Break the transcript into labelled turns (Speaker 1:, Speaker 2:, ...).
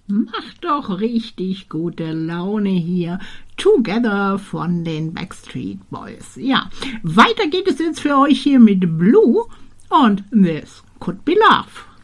Speaker 1: Macht doch richtig gute Laune hier. Together von den Backstreet Boys. Ja, weiter geht es jetzt für euch hier mit Blue und This Could Be Love.